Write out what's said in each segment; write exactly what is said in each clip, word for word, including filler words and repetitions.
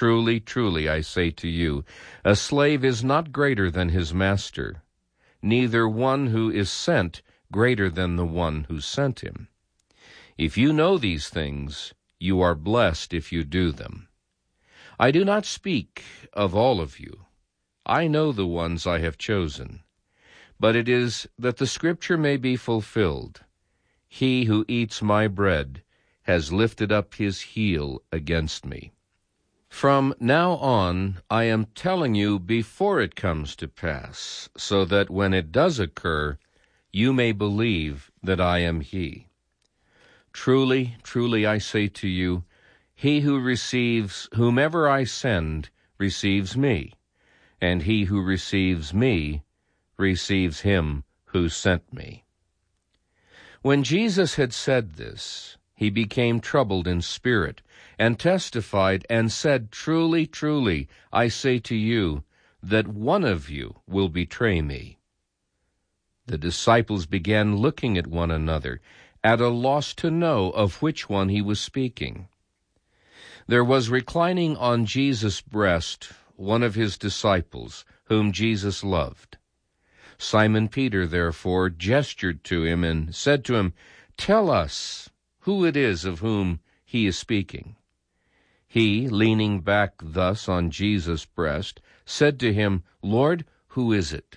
Truly, truly, I say to you, a slave is not greater than his master, neither one who is sent greater than the one who sent him. If you know these things, you are blessed if you do them. I do not speak of all of you. I know the ones I have chosen. But it is that the Scripture may be fulfilled. He who eats my bread has lifted up his heel against me. From now on, I am telling you before it comes to pass, so that when it does occur, you may believe that I am he. Truly, truly, I say to you, he who receives whomever I send receives me, and he who receives me receives him who sent me. When Jesus had said this, he became troubled in spirit, and testified and said, Truly, truly, I say to you, that one of you will betray me. The disciples began looking at one another, at a loss to know of which one he was speaking. There was reclining on Jesus' breast one of his disciples, whom Jesus loved. Simon Peter, therefore, gestured to him and said to him, Tell us who it is of whom he is speaking. He, leaning back thus on Jesus' breast, said to him, Lord, who is it?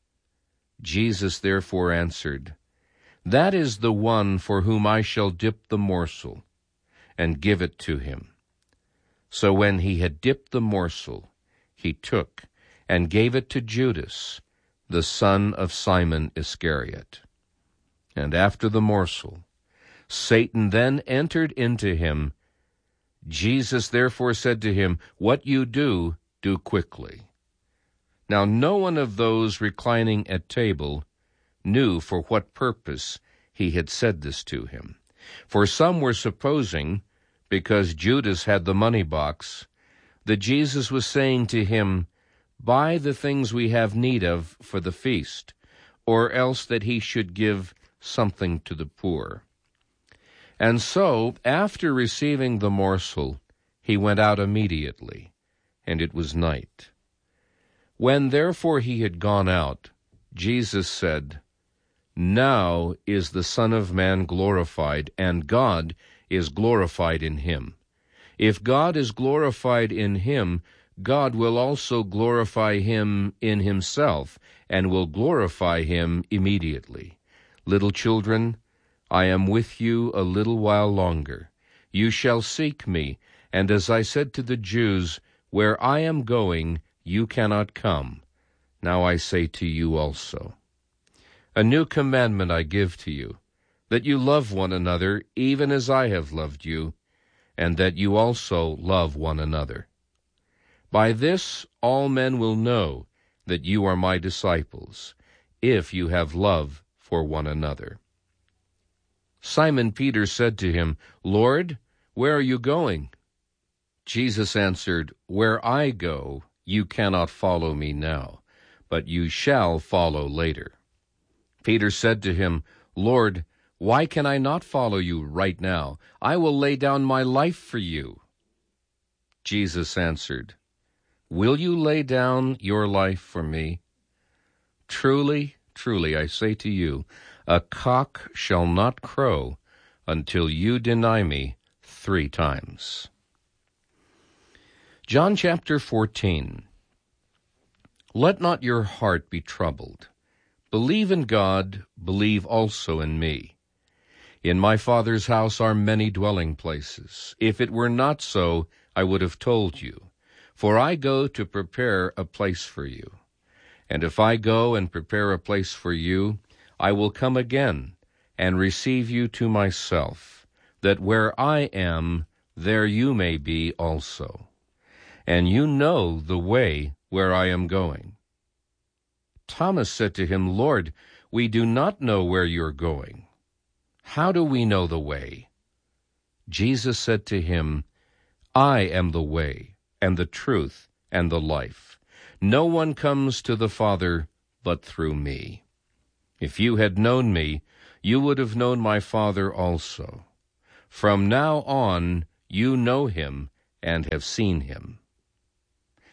Jesus therefore answered, That is the one for whom I shall dip the morsel, and give it to him. So when he had dipped the morsel, he took and gave it to Judas, the son of Simon Iscariot. And after the morsel, Satan then entered into him. Jesus therefore said to him, What you do, do quickly. Now no one of those reclining at table knew for what purpose he had said this to him. For some were supposing, because Judas had the money box, that Jesus was saying to him, Buy the things we have need of for the feast, or else that he should give something to the poor. And so, after receiving the morsel, he went out immediately, and it was night. When therefore he had gone out, Jesus said, Now is the Son of Man glorified, and God is glorified in him. If God is glorified in him, God will also glorify him in himself, and will glorify him immediately. Little children, I am with you a little while longer. You shall seek me, and as I said to the Jews, Where I am going, you cannot come. Now I say to you also. A new commandment I give to you, that you love one another, even as I have loved you, and that you also love one another. By this all men will know that you are my disciples, if you have love for one another. Simon Peter said to him, Lord, where are you going? Jesus answered, Where I go, you cannot follow me now, but you shall follow later. Peter said to him, Lord, why can I not follow you right now? I will lay down my life for you. Jesus answered, Will you lay down your life for me? Truly, truly, I say to you, a cock shall not crow until you deny me three times. John chapter fourteen. Let not your heart be troubled. Believe in God, believe also in me. In my Father's house are many dwelling places. If it were not so, I would have told you. For I go to prepare a place for you. And if I go and prepare a place for you, I will come again and receive you to myself, that where I am, there you may be also. And you know the way where I am going. Thomas said to him, Lord, we do not know where you're going. How do we know the way? Jesus said to him, I am the way, and the truth, and the life. No one comes to the Father but through me. If you had known me, you would have known my Father also. From now on, you know him and have seen him.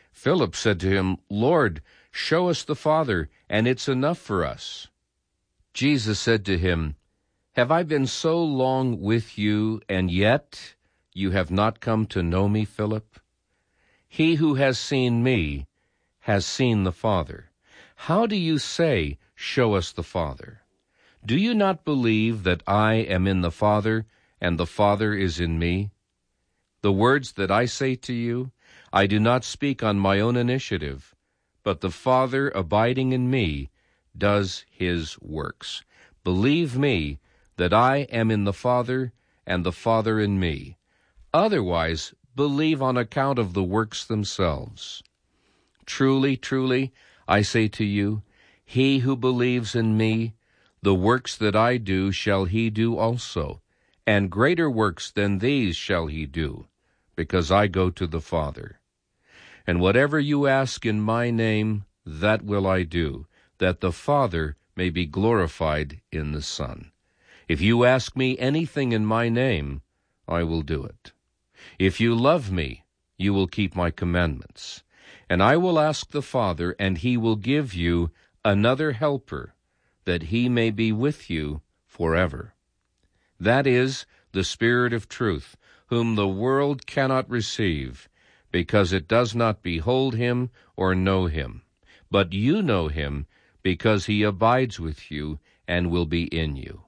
Philip said to him, "Lord, show us the Father, and it's enough for us." Jesus said to him, "Have I been so long with you, and yet you have not come to know me, Philip? He who has seen me has seen the Father. How do you say, 'Show us the Father'? Do you not believe that I am in the Father, and the Father is in me? The words that I say to you, I do not speak on my own initiative, but the Father abiding in me does his works. Believe me that I am in the Father, and the Father in me. Otherwise, believe on account of the works themselves. Truly, truly, I say to you, he who believes in me, the works that I do shall he do also, and greater works than these shall he do, because I go to the Father. And whatever you ask in my name, that will I do, that the Father may be glorified in the Son. If you ask me anything in my name, I will do it. If you love me, you will keep my commandments. And I will ask the Father, and he will give you another helper, that he may be with you forever. That is the Spirit of truth, whom the world cannot receive, because it does not behold him or know him. But you know him, because he abides with you and will be in you.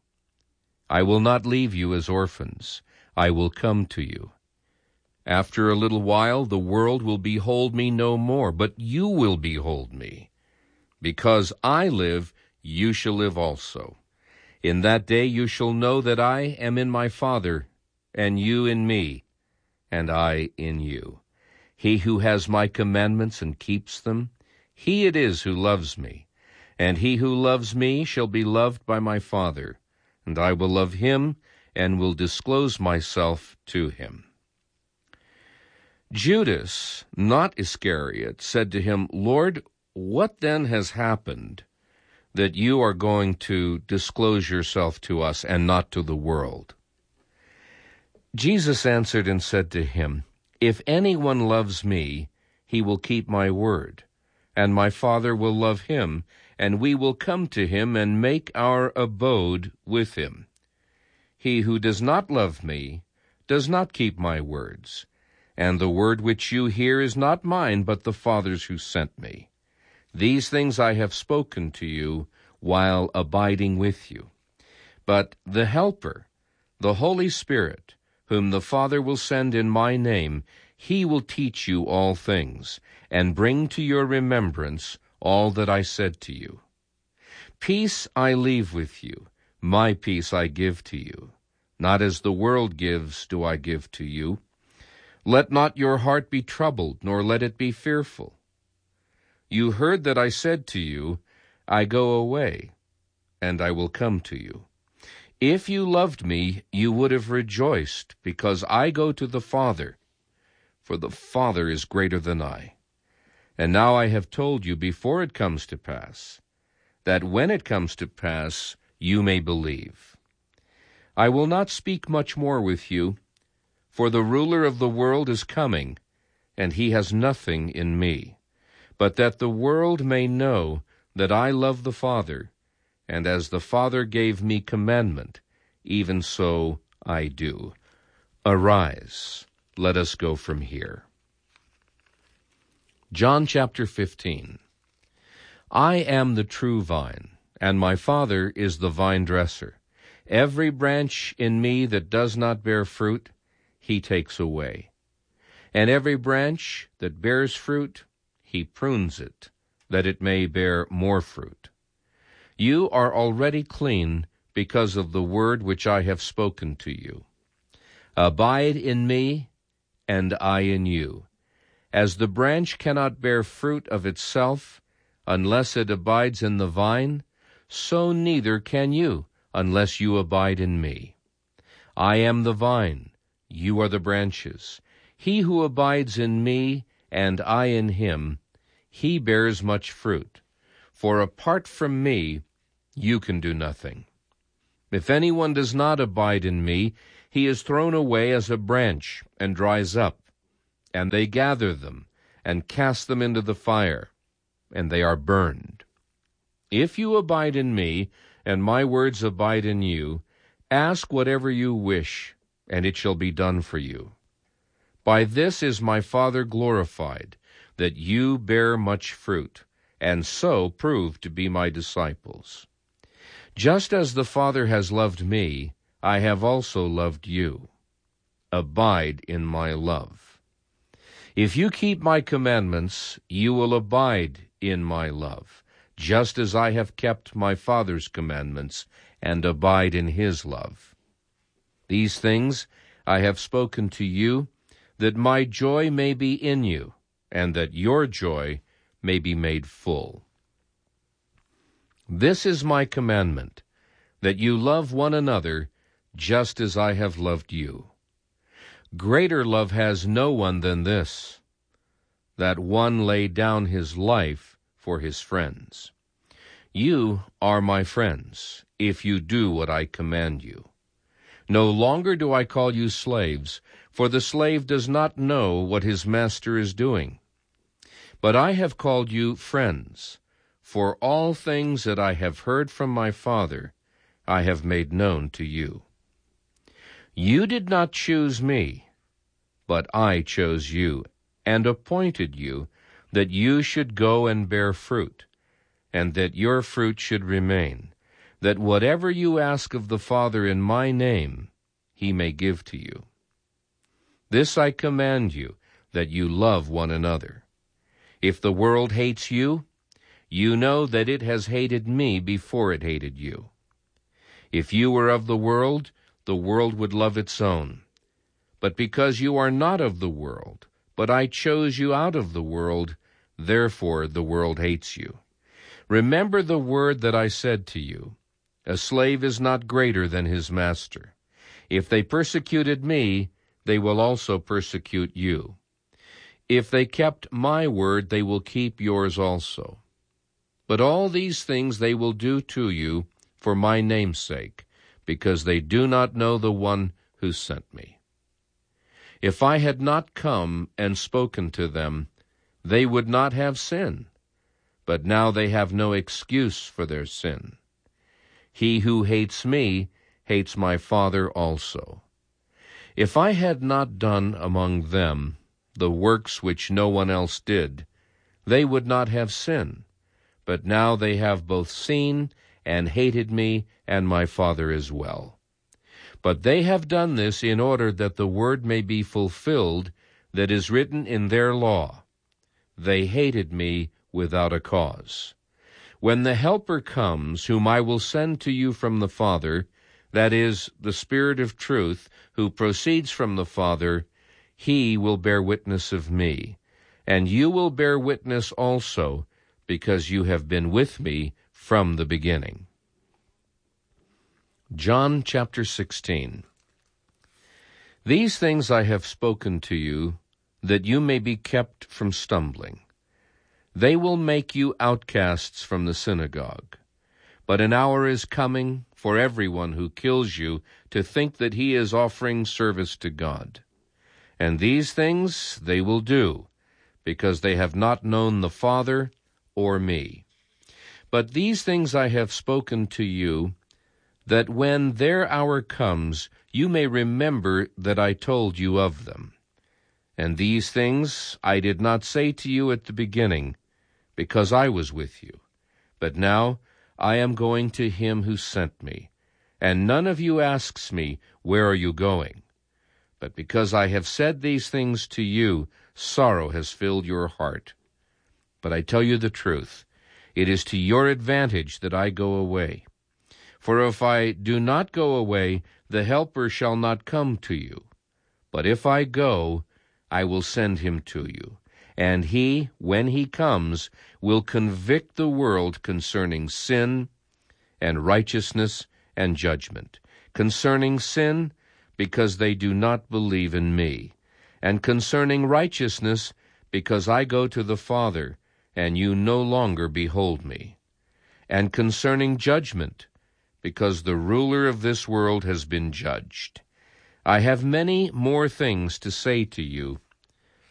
I will not leave you as orphans. I will come to you. After a little while the world will behold me no more, but you will behold me. Because I live, you shall live also. In that day you shall know that I am in my Father, and you in me, and I in you. He who has my commandments and keeps them, he it is who loves me. And he who loves me shall be loved by my Father, and I will love him, and will disclose myself to him." Judas, not Iscariot, said to him, "Lord, what then has happened that you are going to disclose yourself to us and not to the world?" Jesus answered and said to him, "If anyone loves me, he will keep my word, and my Father will love him, and we will come to him and make our abode with him. He who does not love me does not keep my words, and the word which you hear is not mine, but the Father's who sent me. These things I have spoken to you while abiding with you. But the Helper, the Holy Spirit, whom the Father will send in my name, he will teach you all things, and bring to your remembrance all that I said to you. Peace I leave with you, my peace I give to you. Not as the world gives do I give to you. Let not your heart be troubled, nor let it be fearful. You heard that I said to you, I go away, and I will come to you. If you loved me, you would have rejoiced, because I go to the Father, for the Father is greater than I. And now I have told you before it comes to pass, that when it comes to pass, you may believe. I will not speak much more with you, for the ruler of the world is coming, and he has nothing in me, but that the world may know that I love the Father, and as the Father gave me commandment, even so I do. Arise, let us go from here. John chapter fifteen. I am the true vine, and my Father is the vine dresser. Every branch in me that does not bear fruit, he takes away. And every branch that bears fruit, he prunes it, that it may bear more fruit. You are already clean because of the word which I have spoken to you. Abide in me, and I in you. As the branch cannot bear fruit of itself unless it abides in the vine, so neither can you unless you abide in me. I am the vine, you are the branches. He who abides in me, and I in him, he bears much fruit. For apart from me, you can do nothing. If anyone does not abide in me, he is thrown away as a branch and dries up, and they gather them, and cast them into the fire, and they are burned. If you abide in me, and my words abide in you, ask whatever you wish, and it shall be done for you. By this is my Father glorified, that you bear much fruit, and so prove to be my disciples. Just as the Father has loved me, I have also loved you. Abide in my love. If you keep my commandments, you will abide in my love, just as I have kept my Father's commandments, and abide in his love. These things I have spoken to you, that my joy may be in you, and that your joy may be made full. This is my commandment, that you love one another just as I have loved you. Greater love has no one than this, that one lay down his life for his friends. You are my friends, if you do what I command you. No longer do I call you slaves, for the slave does not know what his master is doing. But I have called you friends, for all things that I have heard from my Father I have made known to you. You did not choose me, but I chose you, and appointed you, that you should go and bear fruit, and that your fruit should remain, that whatever you ask of the Father in my name, he may give to you. This I command you, that you love one another. If the world hates you, you know that it has hated me before it hated you. If you were of the world, the world would love its own. But because you are not of the world, but I chose you out of the world, therefore the world hates you. Remember the word that I said to you, a slave is not greater than his master. If they persecuted me, they will also persecute you. If they kept my word, they will keep yours also. But all these things they will do to you for my name's sake, because they do not know the one who sent me. If I had not come and spoken to them, they would not have sin, but now they have no excuse for their sin. He who hates me hates my Father also. If I had not done among them the works which no one else did, they would not have sin, but now they have both seen and hated me and my Father as well. But they have done this in order that the word may be fulfilled that is written in their law. They hated me without a cause. When the Helper comes, whom I will send to you from the Father, that is, the Spirit of truth, who proceeds from the Father, he will bear witness of me. And you will bear witness also, because you have been with me from the beginning. John chapter sixteen. These things I have spoken to you, that you may be kept from stumbling. They will make you outcasts from the synagogue. But an hour is coming for everyone who kills you to think that he is offering service to God. And these things they will do, because they have not known the Father or me. But these things I have spoken to you, that when their hour comes, you may remember that I told you of them. And these things I did not say to you at the beginning, because I was with you. But now I am going to him who sent me, and none of you asks me, where are you going? But because I have said these things to you, sorrow has filled your heart. But I tell you the truth, it is to your advantage that I go away. For if I do not go away, the Helper shall not come to you. But if I go, I will send him to you. And he, when he comes, will convict the world concerning sin and righteousness and judgment. Concerning sin, because they do not believe in me. And concerning righteousness, because I go to the Father, and you no longer behold me. And concerning judgment, because the ruler of this world has been judged. I have many more things to say to you,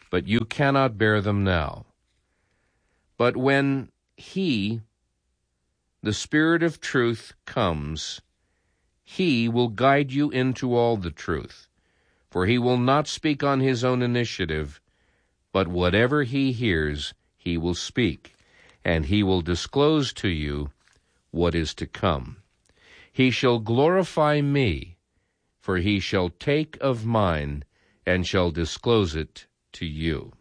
but you cannot bear them now. But when he, the Spirit of truth, comes, he will guide you into all the truth, for he will not speak on his own initiative, but whatever he hears, he will speak, and he will disclose to you what is to come. He shall glorify me, for he shall take of mine and shall disclose it to you.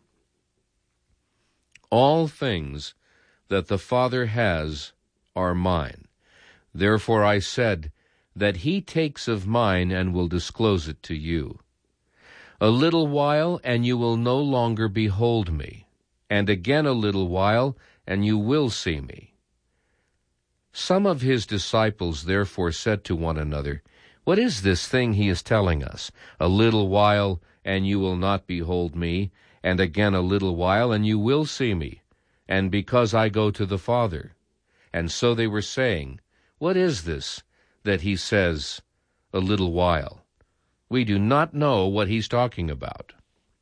All things that the Father has are mine. Therefore I said that he takes of mine and will disclose it to you. A little while, and you will no longer behold me, and again a little while, and you will see me. Some of his disciples therefore said to one another, What is this thing he is telling us? A little while, and you will not behold me, and again a little while, and you will see me, and because I go to the Father. And so they were saying, What is this that he says, a little while? We do not know what he's talking about.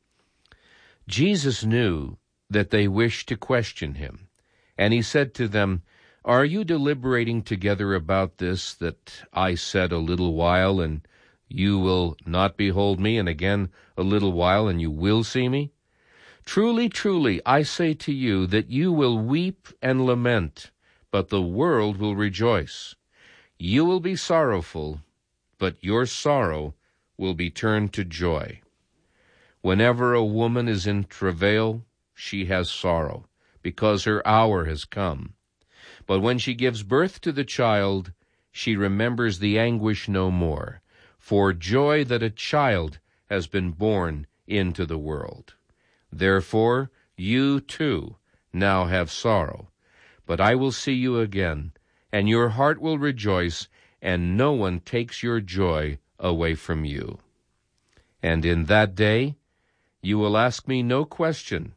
Jesus knew that they wished to question him, and he said to them, Are you deliberating together about this, that I said a little while, and you will not behold me, and again a little while, and you will see me? Truly, truly, I say to you that you will weep and lament, but the world will rejoice. You will be sorrowful, but your sorrow will be turned to joy. Whenever a woman is in travail, she has sorrow, because her hour has come. But when she gives birth to the child, she remembers the anguish no more, for joy that a child has been born into the world. Therefore, you too now have sorrow, but I will see you again, and your heart will rejoice, and no one takes your joy away from you. And in that day you will ask me no question.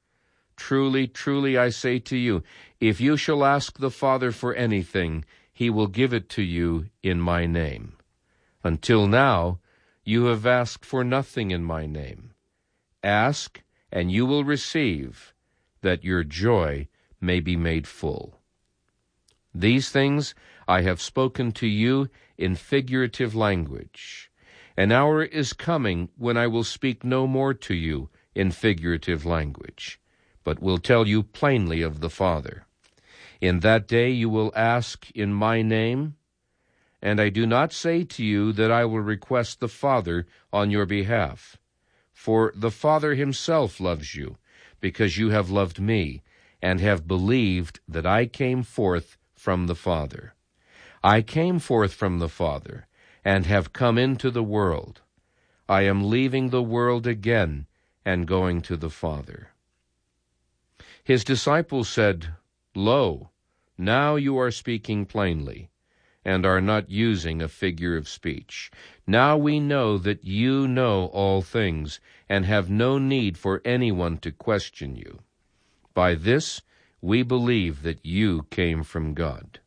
Truly, truly, I say to you, if you shall ask the Father for anything, he will give it to you in my name. Until now, you have asked for nothing in my name. Ask, and you will receive, that your joy may be made full. These things I have spoken to you in figurative language. An hour is coming when I will speak no more to you in figurative language, but will tell you plainly of the Father. In that day you will ask in my name, and I do not say to you that I will request the Father on your behalf. For the Father himself loves you, because you have loved me, and have believed that I came forth from the Father. I came forth from the Father, and have come into the world. I am leaving the world again, and going to the Father. His disciples said, Lo, now you are speaking plainly, and are not using a figure of speech. Now we know that you know all things, and have no need for anyone to question you. By this we believe that you came from God.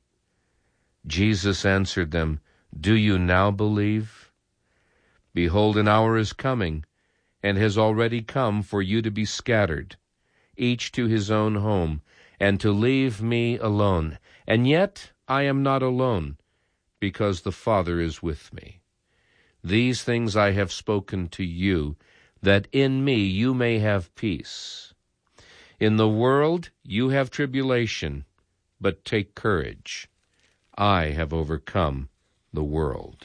Jesus answered them, Do you now believe? Behold, an hour is coming, and has already come for you to be scattered, each to his own home, and to leave me alone. And yet I am not alone, because the Father is with me. These things I have spoken to you, that in me you may have peace. In the world you have tribulation, but take courage. I have overcome the world.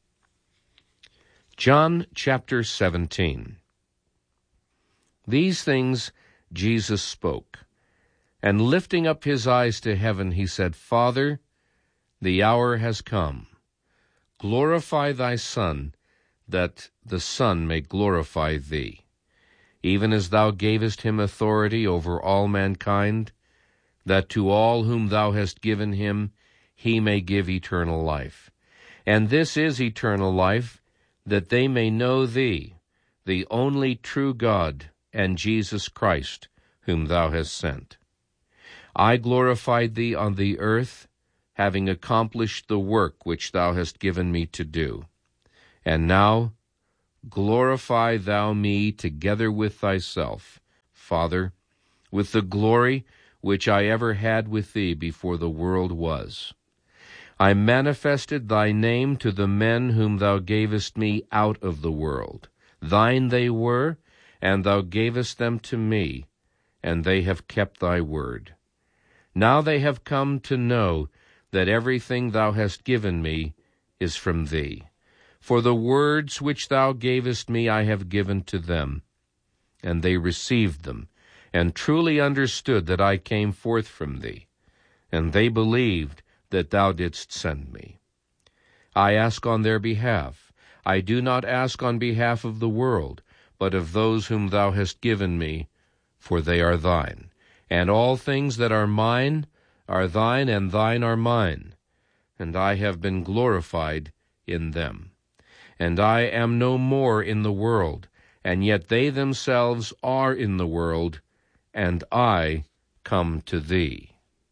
John chapter seventeen. These things Jesus spoke, and lifting up his eyes to heaven, he said, Father, the hour has come. Glorify thy Son, that the Son may glorify thee, even as thou gavest him authority over all mankind, that to all whom thou hast given him he may give eternal life. And this is eternal life, that they may know thee, the only true God, and Jesus Christ, whom thou hast sent. I glorified thee on the earth, having accomplished the work which thou hast given me to do. And now glorify thou me together with thyself, Father, with the glory which I ever had with thee before the world was. I manifested thy name to the men whom thou gavest me out of the world. Thine they were, and thou gavest them to me, and they have kept thy word. Now they have come to know that everything thou hast given me is from thee. For the words which thou gavest me I have given to them, and they received them, and truly understood that I came forth from thee, and they believed that thou didst send me. I ask on their behalf. I do not ask on behalf of the world, but of those whom thou hast given me, for they are thine. And all things that are mine are thine, and thine are mine, and I have been glorified in them. And I am no more in the world, and yet they themselves are in the world, and I come to thee.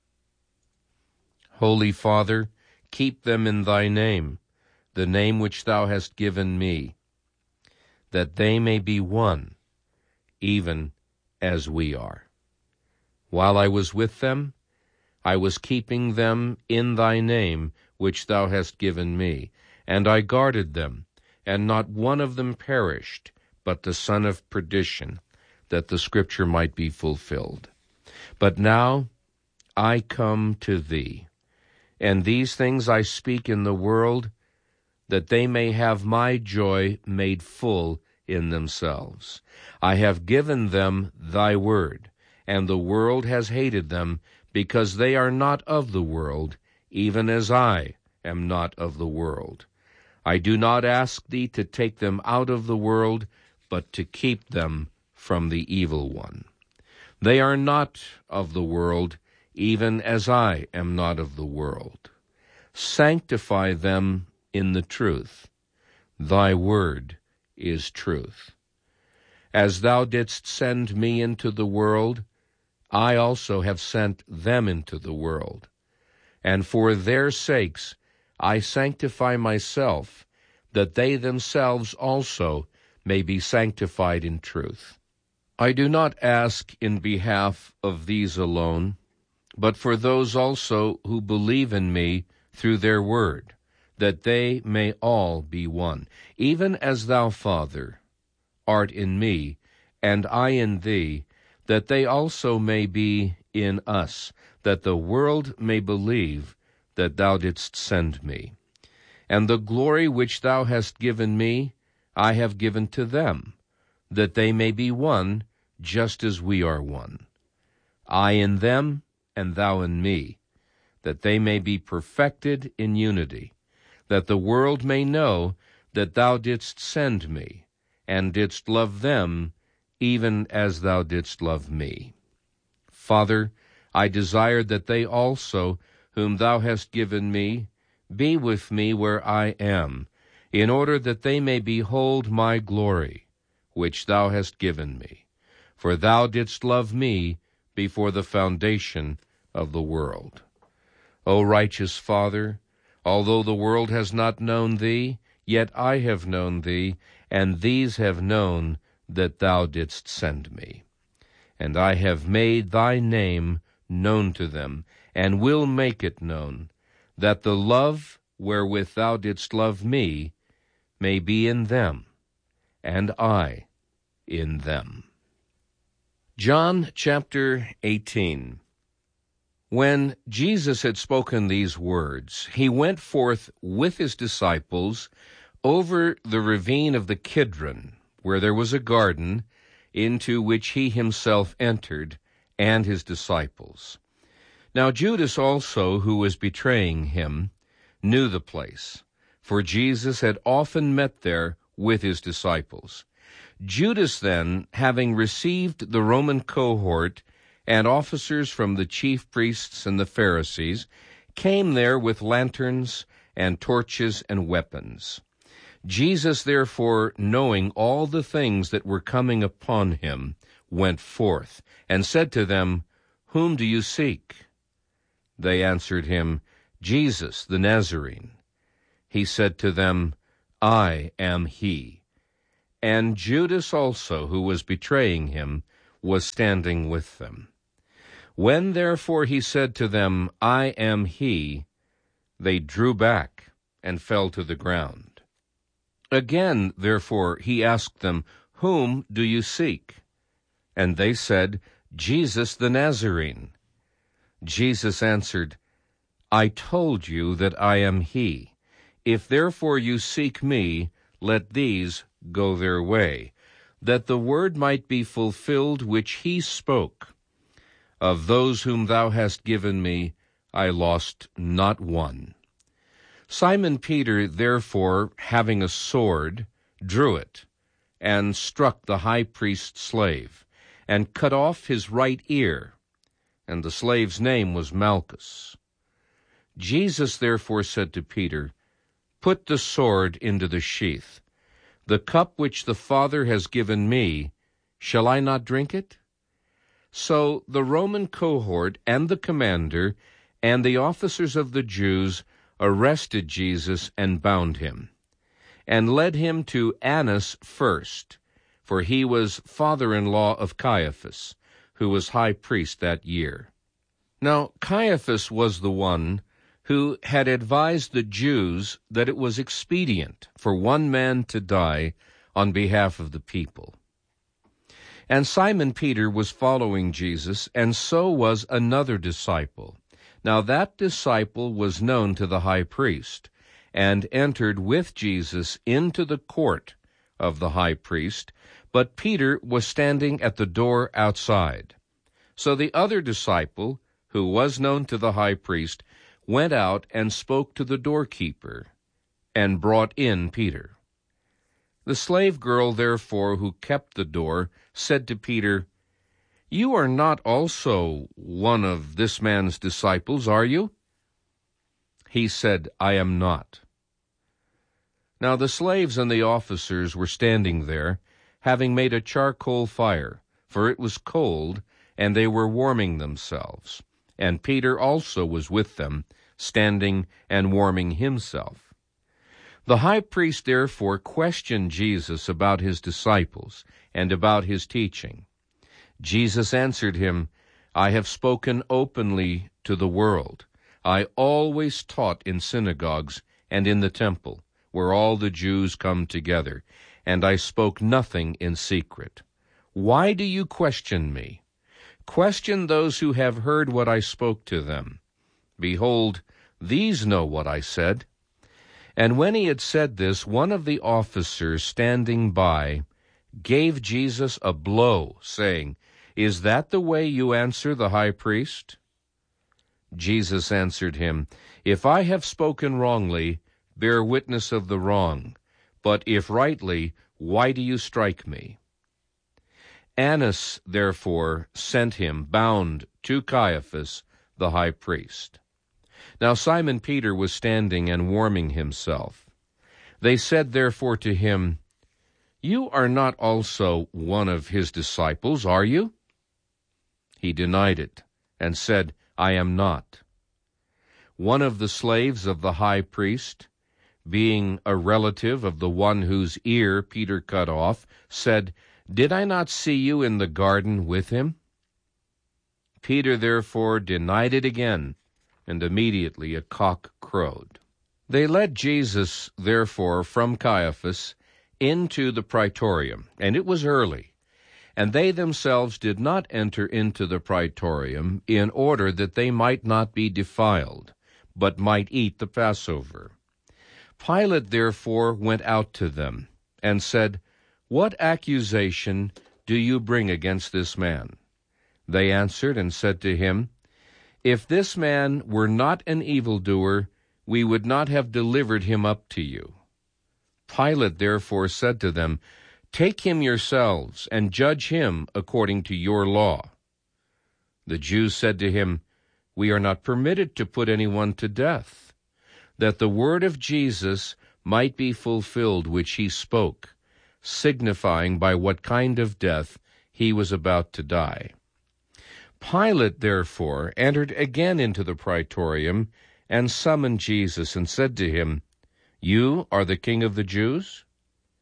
Holy Father, keep them in thy name, the name which thou hast given me, that they may be one, even as we are. While I was with them, I was keeping them in thy name which thou hast given me, and I guarded them, and not one of them perished, but the son of perdition, that the scripture might be fulfilled. But now I come to thee, and these things I speak in the world, that they may have my joy made full in themselves. I have given them thy word, and the world has hated them, because they are not of the world, even as I am not of the world. I do not ask thee to take them out of the world, but to keep them from the evil one. They are not of the world, even as I am not of the world. Sanctify them in the truth. Thy word is truth. As thou didst send me into the world, I also have sent them into the world. And for their sakes I sanctify myself, that they themselves also may be sanctified in truth. I do not ask in behalf of these alone, but for those also who believe in me through their word, that they may all be one, even as thou, Father, art in me, and I in thee, that they also may be in us, that the world may believe that thou didst send me. And the glory which thou hast given me, I have given to them, that they may be one, just as we are one. I in them, and thou in me, that they may be perfected in unity, that the world may know that thou didst send me, and didst love them, even as thou didst love me. Father, I desire that they also, whom thou hast given me, be with me where I am, in order that they may behold my glory, which thou hast given me. For thou didst love me before the foundation of the world. O righteous Father, although the world has not known thee, yet I have known thee, and these have known that thou didst send me. And I have made thy name known to them, and will make it known, that the love wherewith thou didst love me may be in them, and I in them. John chapter eighteen. When Jesus had spoken these words, he went forth with his disciples over the ravine of the Kidron, where there was a garden, into which he himself entered, and his disciples. Now Judas also, who was betraying him, knew the place, for Jesus had often met there with his disciples. Judas then, having received the Roman cohort and officers from the chief priests and the Pharisees, came there with lanterns and torches and weapons. Jesus, therefore, knowing all the things that were coming upon him, went forth, and said to them, Whom do you seek? They answered him, Jesus the Nazarene. He said to them, I am he. and Judas also, who was betraying him, was standing with them. When therefore he said to them, I am he, they drew back and fell to the ground. Again, therefore, he asked them, Whom do you seek? And they said, Jesus the Nazarene. Jesus answered, I told you that I am he. If therefore you seek me, let these go their way, that the word might be fulfilled which he spoke. Of those whom thou hast given me, I lost not one. Simon Peter, therefore, having a sword, drew it, and struck the high priest's slave, and cut off his right ear, and the slave's name was Malchus. Jesus therefore said to Peter, Put the sword into the sheath. The cup which the Father has given me, shall I not drink it? So the Roman cohort and the commander and the officers of the Jews arrested Jesus and bound him, and led him to Annas first, for he was father-in-law of Caiaphas, who was high priest that year. Now Caiaphas was the one who had advised the Jews that it was expedient for one man to die on behalf of the people. And Simon Peter was following Jesus, and so was another disciple. Now that disciple was known to the high priest, and entered with Jesus into the court of the high priest, but Peter was standing at the door outside. So the other disciple, who was known to the high priest, went out and spoke to the doorkeeper, and brought in Peter. The slave girl, therefore, who kept the door, said to Peter, You are not also one of this man's disciples, are you? He said, I am not. Now the slaves and the officers were standing there, having made a charcoal fire, for it was cold, and they were warming themselves. And Peter also was with them, standing and warming himself. The high priest therefore questioned Jesus about his disciples and about his teaching. Jesus answered him, I have spoken openly to the world. I always taught in synagogues and in the temple, where all the Jews come together, and I spoke nothing in secret. Why do you question me? Question those who have heard what I spoke to them. Behold, these know what I said. And when he had said this, one of the officers standing by gave Jesus a blow, saying, Is that the way you answer the high priest? Jesus answered him, If I have spoken wrongly, bear witness of the wrong. But if rightly, why do you strike me? Annas, therefore, sent him bound to Caiaphas, the high priest. Now Simon Peter was standing and warming himself. They said therefore to him, You are not also one of his disciples, are you? He denied it, and said, I am not. One of the slaves of the high priest, being a relative of the one whose ear Peter cut off, said, Did I not see you in the garden with him? Peter therefore denied it again, and immediately a cock crowed. They led Jesus, therefore, from Caiaphas into the praetorium, and it was early. And they themselves did not enter into the praetorium in order that they might not be defiled, but might eat the Passover. Pilate therefore went out to them, and said, What accusation do you bring against this man? They answered and said to him, If this man were not an evildoer, we would not have delivered him up to you. Pilate therefore said to them, Take him yourselves, and judge him according to your law. The Jews said to him, We are not permitted to put anyone to death, that the word of Jesus might be fulfilled which he spoke, signifying by what kind of death he was about to die. Pilate, therefore, entered again into the praetorium, and summoned Jesus, and said to him, You are the king of the Jews?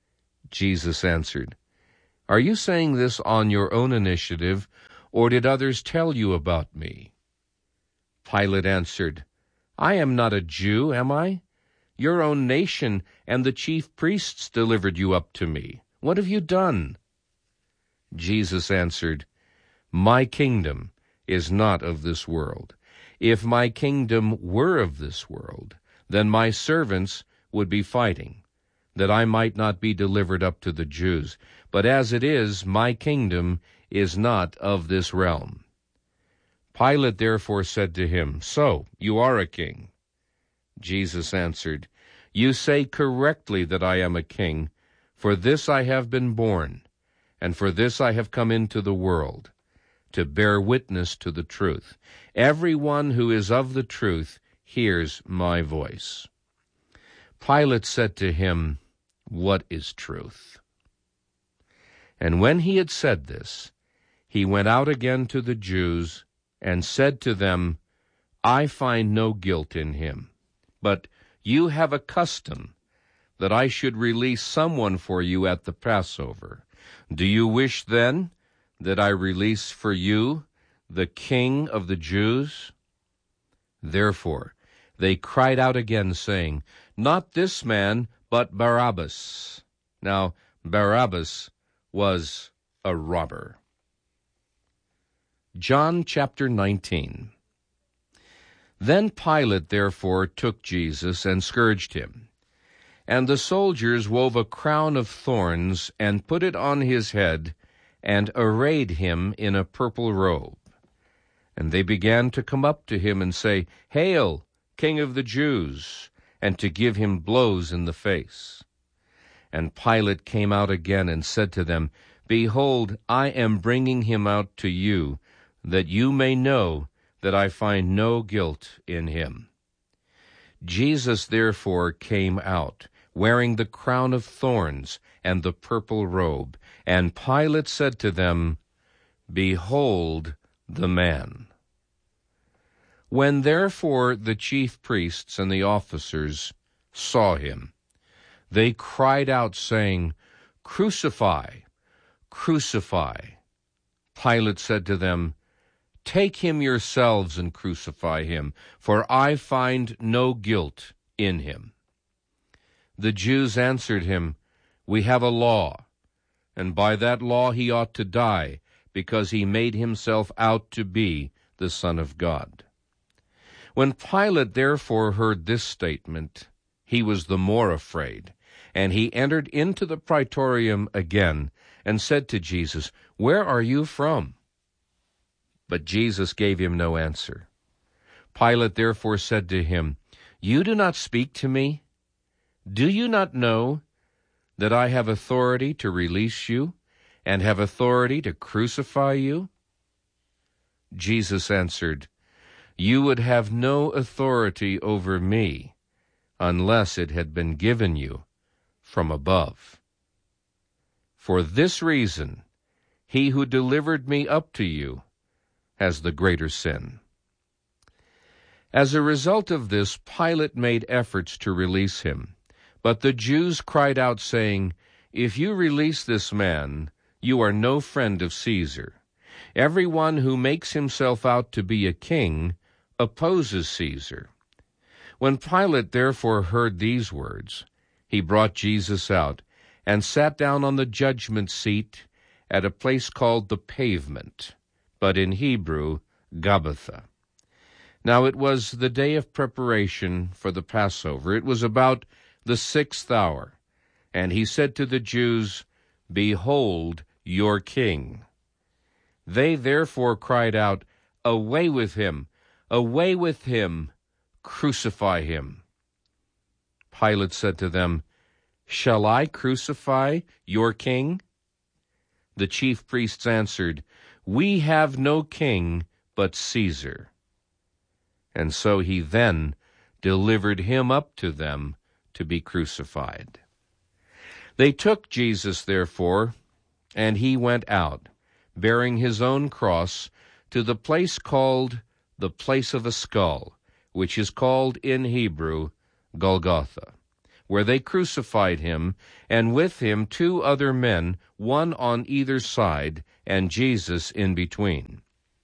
Jesus answered, "Are you saying this on your own initiative, or did others tell you about me?" Pilate answered, "I am not a Jew, am I? Your own nation and the chief priests delivered you up to me. What have you done?" Jesus answered, "My kingdom is not of this world. If my kingdom were of this world, then my servants would be fighting, that I might not be delivered up to the Jews. But as it is, my kingdom is not of this realm." Pilate therefore said to him, "So, you are a king?" Jesus answered, "You say correctly that I am a king. For this I have been born, and for this I have come into the world, to bear witness to the truth. Everyone who is of the truth hears my voice." Pilate said to him, "What is truth?" And when he had said this, he went out again to the Jews and said to them, "I find no guilt in him. But you have a custom that I should release someone for you at the Passover. Do you wish then that I release for you the King of the Jews?" Therefore they cried out again, saying, "Not this man, but Barabbas." Now Barabbas was a robber. John chapter nineteen. Then Pilate therefore took Jesus and scourged him. And the soldiers wove a crown of thorns and put it on his head, and arrayed him in a purple robe. And they began to come up to him and say, "Hail, King of the Jews!" and to give him blows in the face. And Pilate came out again and said to them, "Behold, I am bringing him out to you, that you may know that I find no guilt in him." Jesus therefore came out, wearing the crown of thorns and the purple robe. And Pilate said to them, "Behold the man." When therefore the chief priests and the officers saw him, they cried out, saying, "Crucify, crucify." Pilate said to them, "Take him yourselves and crucify him, for I find no guilt in him." The Jews answered him, "We have a law, and by that law he ought to die, because he made himself out to be the Son of God." When Pilate therefore heard this statement, he was the more afraid, and he entered into the praetorium again, and said to Jesus, "Where are you from?" But Jesus gave him no answer. Pilate therefore said to him, "You do not speak to me? Do you not know that I have authority to release you, and have authority to crucify you?" Jesus answered, "You would have no authority over me, unless it had been given you from above. For this reason, he who delivered me up to you has the greater sin." As a result of this, Pilate made efforts to release him. But the Jews cried out, saying, "If you release this man, you are no friend of Caesar. Everyone who makes himself out to be a king opposes Caesar." When Pilate therefore heard these words, he brought Jesus out, and sat down on the judgment seat at a place called the Pavement, but in Hebrew, Gabbatha. Now it was the day of preparation for the Passover. It was about the sixth hour. And he said to the Jews, "Behold your king." They therefore cried out, "Away with him! Away with him! Crucify him!" Pilate said to them, "Shall I crucify your king?" The chief priests answered, "We have no king but Caesar." And so he then delivered him up to them to be crucified. They took Jesus, therefore, and he went out, bearing his own cross, to the place called the Place of a Skull, which is called in Hebrew Golgotha. where they crucified him, and with him two other men, one on either side, and Jesus in between.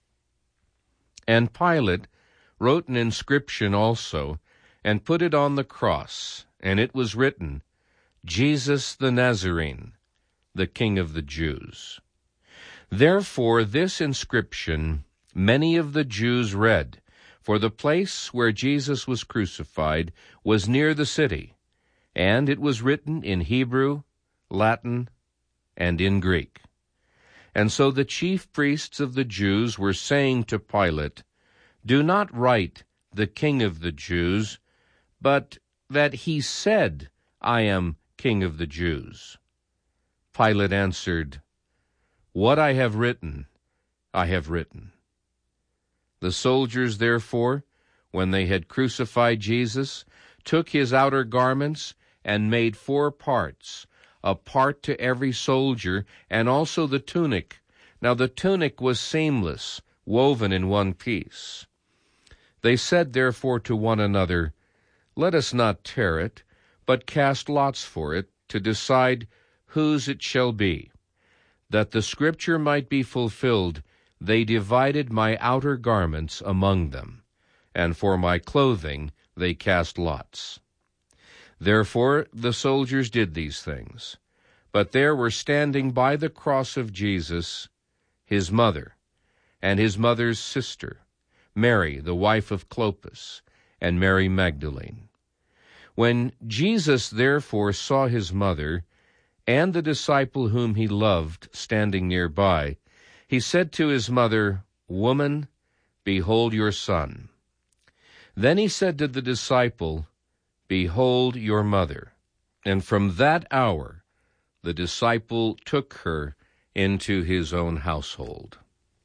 And Pilate wrote an inscription also, and put it on the cross, and it was written, Jesus the Nazarene, the King of the Jews. Therefore this inscription many of the Jews read, for the place where Jesus was crucified was near the city, and it was written in Hebrew, Latin, and in Greek. And so the chief priests of the Jews were saying to Pilate, Do not write, the King of the Jews, but that he said, I am King of the Jews. Pilate answered, What I have written, I have written. The soldiers, therefore, when they had crucified Jesus, took his outer garments and made four parts, a part to every soldier, and also the tunic. Now the tunic was seamless, woven in one piece. They said therefore to one another, Let us not tear it, but cast lots for it, to decide whose it shall be. That the scripture might be fulfilled, they divided my outer garments among them, and for my clothing they cast lots. Therefore the soldiers did these things. But there were standing by the cross of Jesus his mother, and his mother's sister, Mary, the wife of Clopas, and Mary Magdalene. When Jesus therefore saw his mother, and the disciple whom he loved standing nearby, he said to his mother, Woman, behold your son. Then he said to the disciple, Behold your mother. And from that hour the disciple took her into his own household.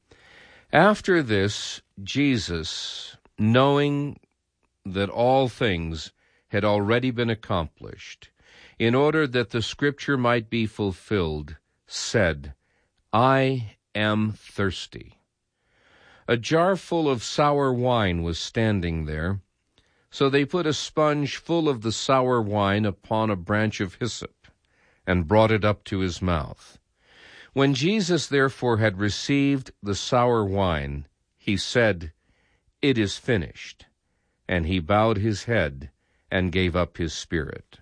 After this, Jesus, knowing that all things had already been accomplished, in order that the scripture might be fulfilled, said, I am thirsty. A jar full of sour wine was standing there, so they put a sponge full of the sour wine upon a branch of hyssop, and brought it up to his mouth. When Jesus therefore had received the sour wine, he said, It is finished. And he bowed his head and gave up his spirit.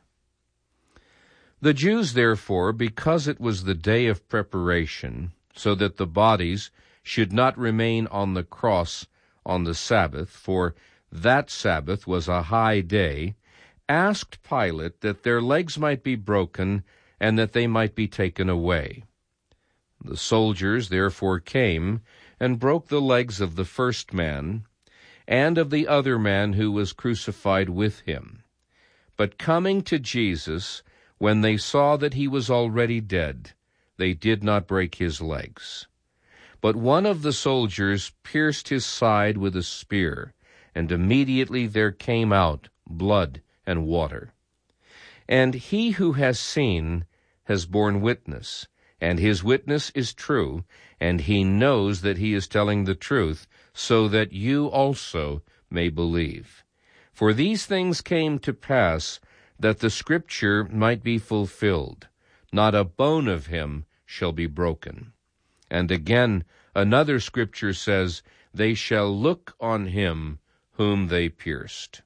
The Jews therefore, because it was the day of preparation, so that the bodies should not remain on the cross on the Sabbath, for that Sabbath was a high day, asked Pilate that their legs might be broken and that they might be taken away. The soldiers therefore came and broke the legs of the first man and of the other man who was crucified with him. But coming to Jesus, when they saw that he was already dead, they did not break his legs. But one of the soldiers pierced his side with a spear, and immediately there came out blood and water. And he who has seen has borne witness, and his witness is true, and he knows that he is telling the truth, so that you also may believe. For these things came to pass, that the scripture might be fulfilled. Not a bone of him shall be broken. And again, another scripture says, They shall look on him whom they pierced.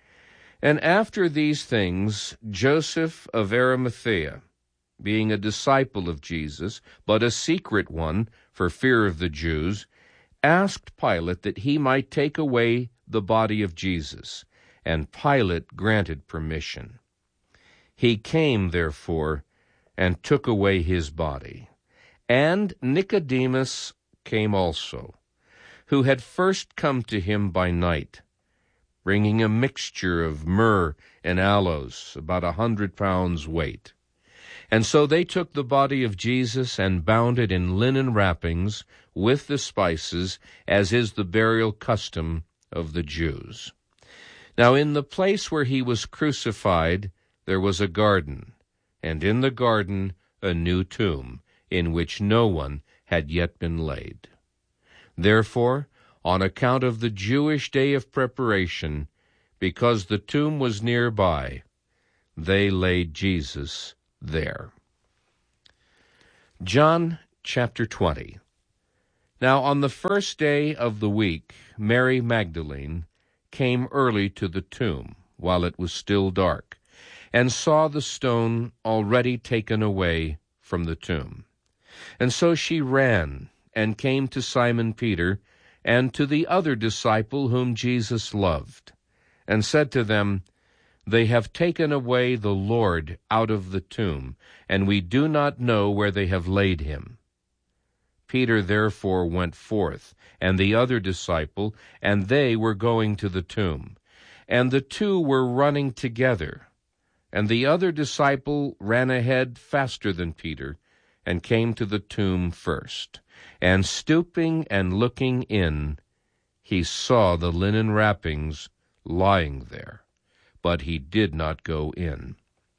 And after these things, Joseph of Arimathea, being a disciple of Jesus, but a secret one for fear of the Jews, asked Pilate that he might take away the body of Jesus, and Pilate granted permission. He came, therefore, and took away his body. And Nicodemus came also, who had first come to him by night, bringing a mixture of myrrh and aloes, about a hundred pounds weight. And so they took the body of Jesus and bound it in linen wrappings with the spices, as is the burial custom of the Jews. Now in the place where he was crucified there was a garden, and in the garden a new tomb, in which no one had yet been laid. Therefore, on account of the Jewish day of preparation, because the tomb was nearby, they laid Jesus there. John chapter twenty. Now on the first day of the week, Mary Magdalene came early to the tomb, while it was still dark, and saw the stone already taken away from the tomb. And so she ran and came to Simon Peter and to the other disciple whom Jesus loved, and said to them, "They have taken away the Lord out of the tomb, and we do not know where they have laid him." Peter therefore went forth, and the other disciple, and they were going to the tomb. And the two were running together. And the other disciple ran ahead faster than Peter, and came to the tomb first. And stooping and looking in, he saw the linen wrappings lying there, but he did not go in.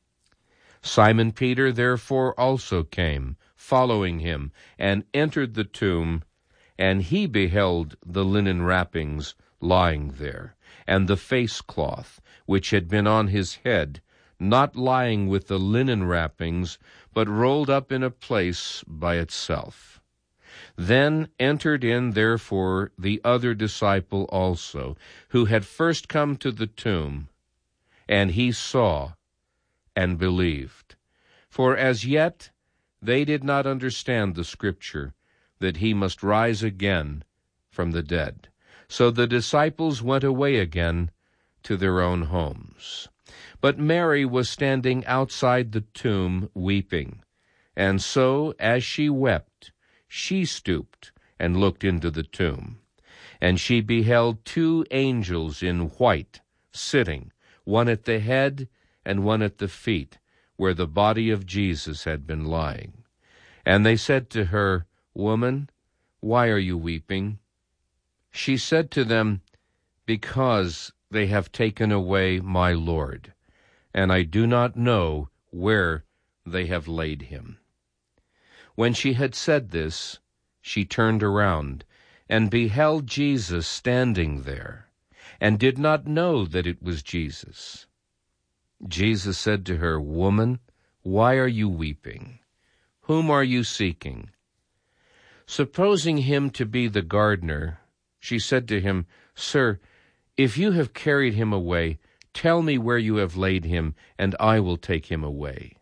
Simon Peter therefore also came, following him, and entered the tomb, and he beheld the linen wrappings lying there, and the face cloth which had been on his head, not lying with the linen wrappings, but rolled up in a place by itself. Then entered in therefore the other disciple also, who had first come to the tomb, and he saw and believed. For as yet they did not understand the scripture, that he must rise again from the dead. So the disciples went away again to their own homes. But Mary was standing outside the tomb weeping. And so, as she wept, she stooped and looked into the tomb. And she beheld two angels in white sitting, one at the head and one at the feet, where the body of Jesus had been lying. And they said to her, "Woman, why are you weeping?" She said to them, "Because they have taken away my Lord, and I do not know where they have laid him." When she had said this, she turned around and beheld Jesus standing there, and did not know that it was Jesus. Jesus said to her, "Woman, why are you weeping? Whom are you seeking?" Supposing him to be the gardener, she said to him, "Sir, if you have carried him away, tell me where you have laid him, and I will take him away."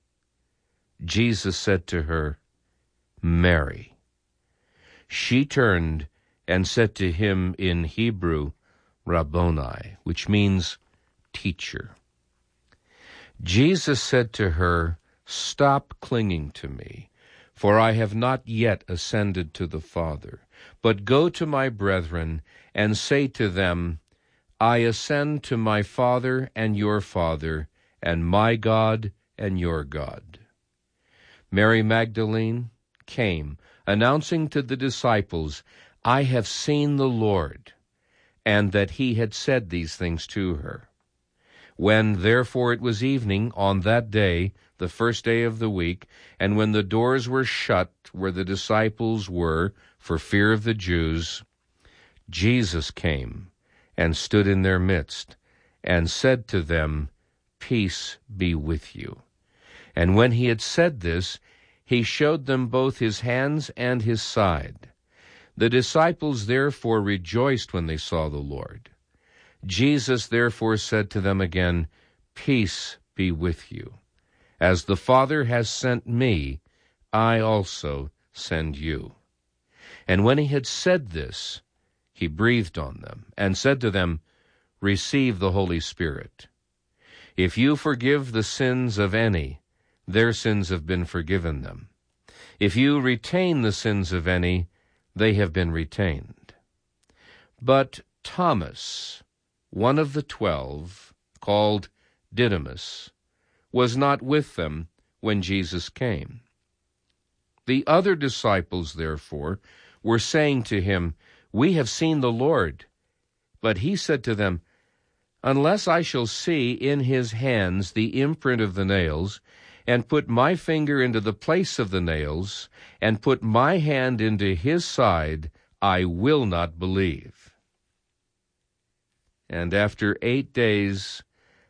Jesus said to her, "Mary." She turned and said to him in Hebrew, Rabboni, which means teacher. Jesus said to her, "Stop clinging to me, for I have not yet ascended to the Father. But go to my brethren and say to them, I ascend to my Father and your Father, and my God and your God." Mary Magdalene came, announcing to the disciples, "I have seen the Lord," and that he had said these things to her. When therefore it was evening on that day, the first day of the week, and when the doors were shut where the disciples were for fear of the Jews, Jesus came and stood in their midst, and said to them, "Peace be with you." And when he had said this, he showed them both his hands and his side. The disciples therefore rejoiced when they saw the Lord. Jesus therefore said to them again, "Peace be with you. As the Father has sent me, I also send you." And when he had said this, he breathed on them, and said to them, "Receive the Holy Spirit. If you forgive the sins of any, their sins have been forgiven them. If you retain the sins of any, they have been retained." But Thomas, one of the twelve, called Didymus, was not with them when Jesus came. The other disciples, therefore, were saying to him, "We have seen the Lord." But he said to them, "Unless I shall see in his hands the imprint of the nails, and put my finger into the place of the nails, and put my hand into his side, I will not believe." And after eight days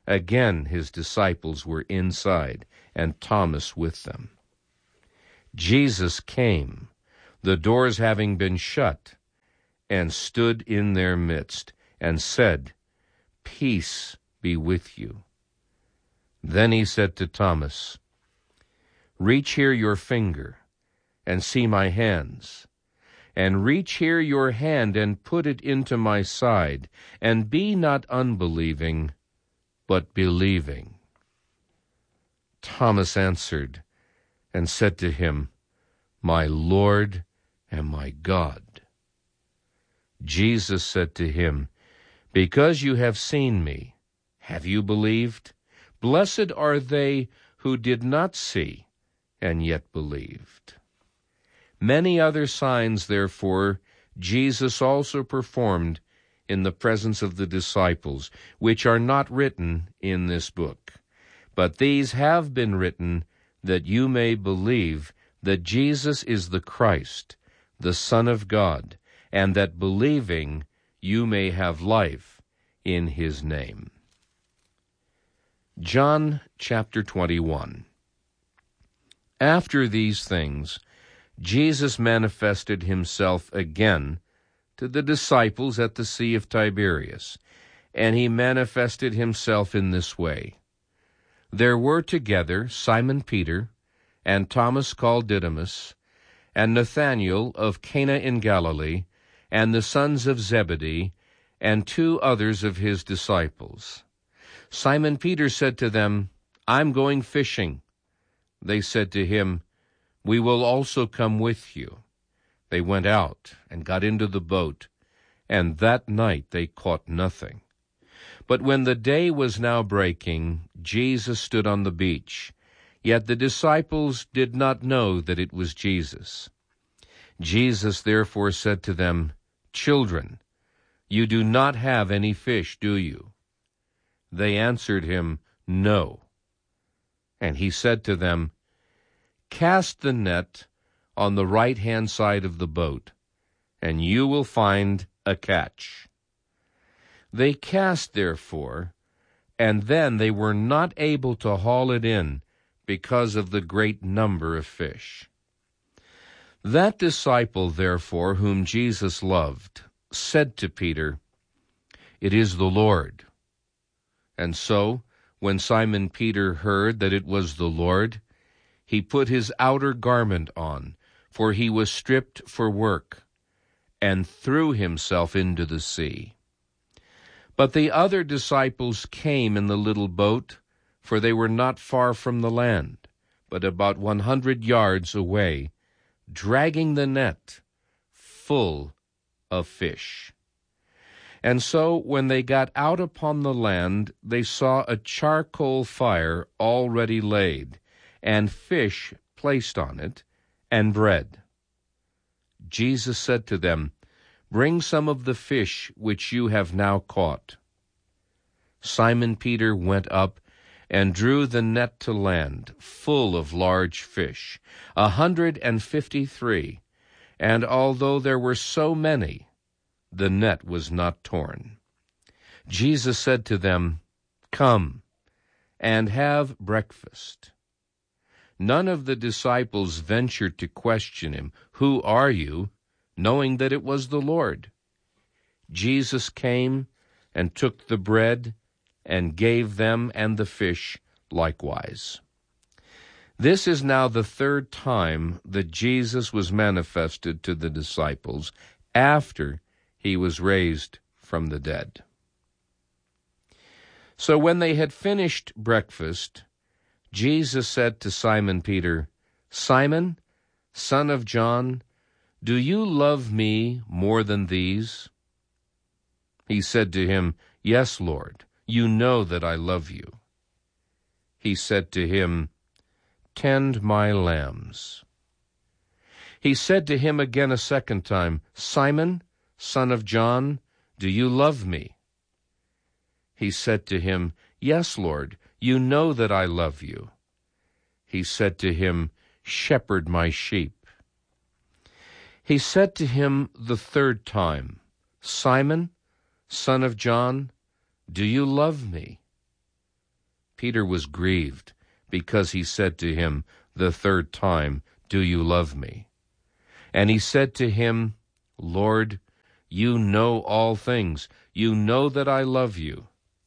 Again his disciples were inside, and Thomas with them. Jesus came, the doors having been shut, and stood in their midst, and said, "Peace be with you." Then he said to Thomas, "Reach here your finger, and see my hands, and reach here your hand, and put it into my side, and be not unbelieving, but believing." Thomas answered and said to him, "My Lord and my God." Jesus said to him, "Because you have seen me, have you believed? Blessed are they who did not see and yet believed." Many other signs, therefore, Jesus also performed in the presence of the disciples, which are not written in this book. But these have been written that you may believe that Jesus is the Christ, the Son of God, and that believing you may have life in his name. John chapter twenty-one. After these things, Jesus manifested himself again to the disciples at the Sea of Tiberias, and he manifested himself in this way. There were together Simon Peter, and Thomas called Didymus, and Nathanael of Cana in Galilee, and the sons of Zebedee, and two others of his disciples. Simon Peter said to them, "I'm going fishing." They said to him, "We will also come with you." They went out and got into the boat, and that night they caught nothing. But when the day was now breaking, Jesus stood on the beach, yet the disciples did not know that it was Jesus. Jesus therefore said to them, "Children, you do not have any fish, do you?" They answered him, "No." And he said to them, "Cast the net on the right-hand side of the boat, and you will find a catch." They cast, therefore, and then they were not able to haul it in because of the great number of fish. That disciple, therefore, whom Jesus loved, said to Peter, "It is the Lord." And so, when Simon Peter heard that it was the Lord, he put his outer garment on, for he was stripped for work, and threw himself into the sea. But the other disciples came in the little boat, for they were not far from the land, but about one hundred yards away, dragging the net full of fish. And so, when they got out upon the land, they saw a charcoal fire already laid, and fish placed on it, and bread. Jesus said to them, "Bring some of the fish which you have now caught." Simon Peter went up and drew the net to land, full of large fish, a hundred and fifty-three, and although there were so many, the net was not torn. Jesus said to them, "Come and have breakfast." None of the disciples ventured to question him, "Who are you?" knowing that it was the Lord. Jesus came and took the bread and gave them and the fish likewise. This is now the third time that Jesus was manifested to the disciples after he was raised from the dead. So when they had finished breakfast, Jesus said to Simon Peter, "Simon, son of John, do you love me more than these?" He said to him, "Yes, Lord, you know that I love you." He said to him, "Tend my lambs." He said to him again a second time, "Simon, son of John, do you love me?" He said to him, "Yes, Lord, you know that I love you." He said to him, "Shepherd my sheep." He said to him the third time, "Simon, son of John, do you love me?" Peter was grieved, because he said to him the third time, "Do you love me?" And he said to him, "Lord, you know all things. You know that I love you."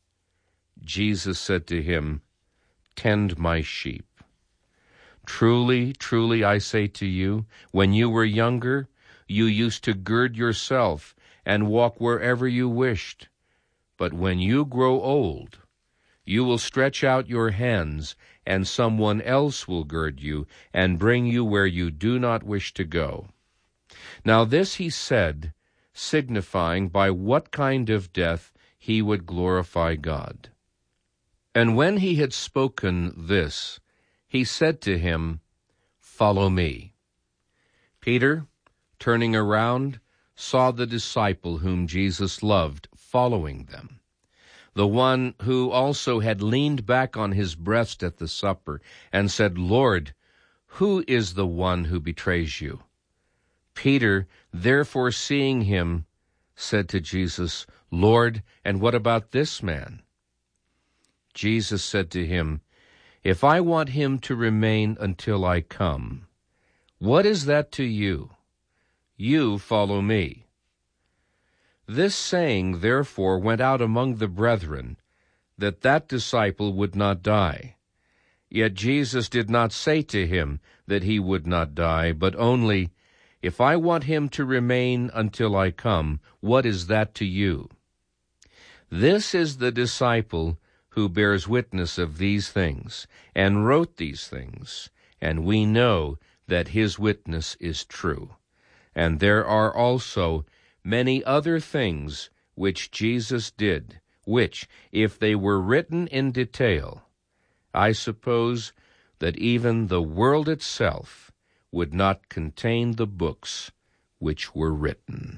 Jesus said to him, "Tend my sheep. Truly, truly, I say to you, when you were younger, you used to gird yourself and walk wherever you wished. But when you grow old, you will stretch out your hands, and someone else will gird you and bring you where you do not wish to go." Now this he said, signifying by what kind of death he would glorify God. And when he had spoken this, he said to him, "Follow me." Peter, turning around, saw the disciple whom Jesus loved following them, the one who also had leaned back on his breast at the supper and said, "Lord, who is the one who betrays you?" Peter, therefore seeing him, said to Jesus, "Lord, and what about this man?" Jesus said to him, "If I want him to remain until I come, what is that to you? You follow me." This saying therefore went out among the brethren, that that disciple would not die. Yet Jesus did not say to him that he would not die, but only, "If I want him to remain until I come, what is that to you?" This is the disciple who bears witness of these things, and wrote these things, and we know that his witness is true. And there are also many other things which Jesus did, which, if they were written in detail, I suppose that even the world itself would not contain the books which were written.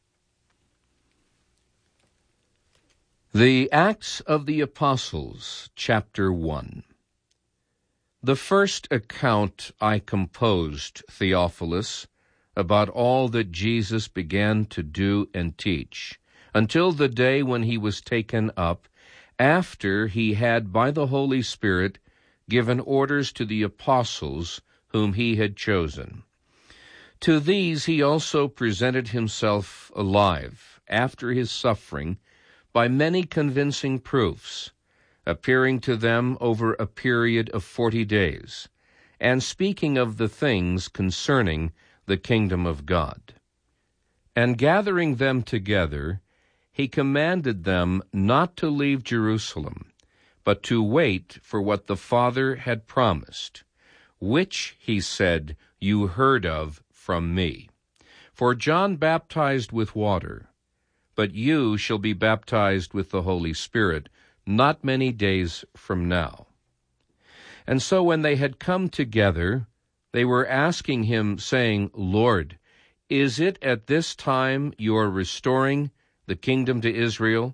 The Acts of the Apostles, Chapter one. The first account I composed, Theophilus, about all that Jesus began to do and teach, until the day when he was taken up, after he had by the Holy Spirit given orders to the apostles whom he had chosen. To these he also presented himself alive, after his suffering, by many convincing proofs, appearing to them over a period of forty days, and speaking of the things concerning the kingdom of God. And gathering them together, he commanded them not to leave Jerusalem, but to wait for what the Father had promised, which, he said, you heard of from me. For John baptized with water, but you shall be baptized with the Holy Spirit not many days from now. And so when they had come together, they were asking him, saying, Lord, is it at this time you are restoring the kingdom to Israel?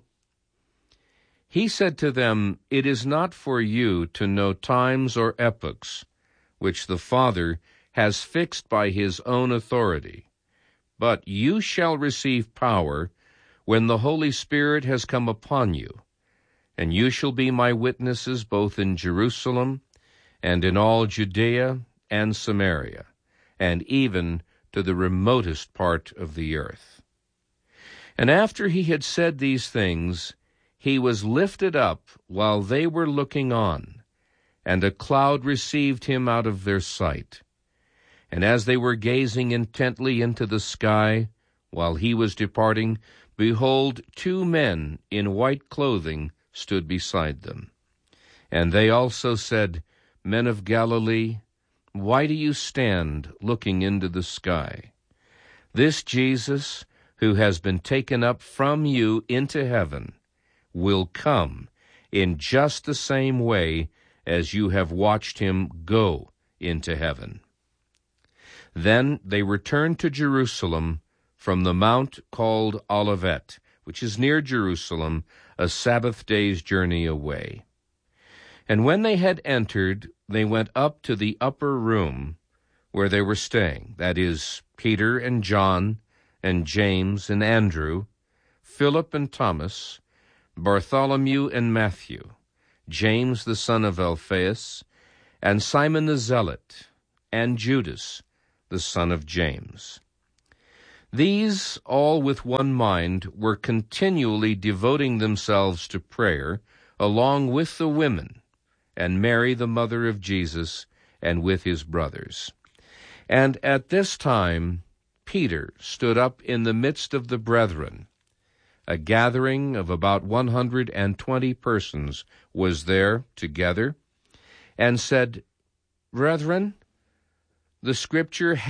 He said to them, It is not for you to know times or epochs, which the Father has fixed by his own authority, but you shall receive power when the Holy Spirit has come upon you, and you shall be my witnesses both in Jerusalem and in all Judea and Samaria, and even to the remotest part of the earth. And after he had said these things, he was lifted up while they were looking on, and a cloud received him out of their sight. And as they were gazing intently into the sky, while he was departing, behold, two men in white clothing stood beside them. And they also said, Men of Galilee, why do you stand looking into the sky? This Jesus, who has been taken up from you into heaven, will come in just the same way as you have watched him go into heaven. Then they returned to Jerusalem from the mount called Olivet, which is near Jerusalem, a Sabbath day's journey away. And when they had entered, they went up to the upper room where they were staying, that is, Peter and John and James and Andrew, Philip and Thomas, Bartholomew and Matthew, James the son of Alphaeus, and Simon the Zealot, and Judas the son of James. These, all with one mind, were continually devoting themselves to prayer, along with the women, and Mary the mother of Jesus, and with his brothers. And at this time Peter stood up in the midst of the brethren. A gathering of about one hundred and twenty persons was there together, and said, Brethren, the Scripture